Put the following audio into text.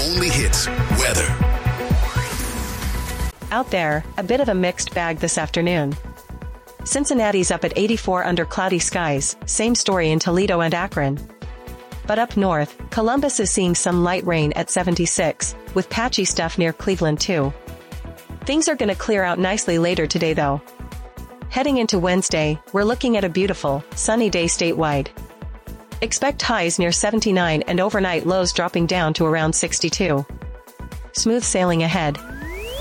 only hits weather. Out there, a bit of a mixed bag this afternoon. Cincinnati's up at 84 under cloudy skies, same story in Toledo and Akron. But up north, Columbus is seeing some light rain at 76, with patchy stuff near Cleveland too. Things are gonna clear out nicely later today though. Heading into Wednesday, we're looking at a beautiful, sunny day statewide. Expect highs near 79 and overnight lows dropping down to around 62. Smooth sailing ahead,